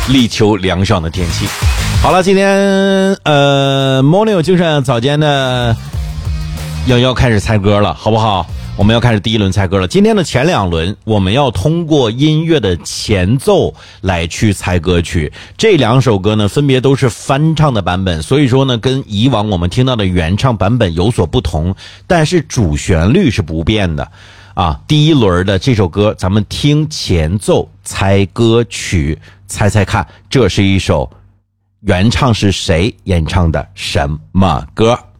力求凉爽的天气。好了，今天Morning 有精神早间的要开始猜歌了，好不好？我们要开始第一轮猜歌了。今天的前2轮我们要通过音乐的前奏来去猜歌曲，这2首歌呢分别都是翻唱的版本，所以说呢跟以往我们听到的原唱版本有所不同，但是主旋律是不变的啊。第一轮的这首歌咱们听前奏猜歌曲，猜猜看这是一首原唱是谁演唱的什么歌。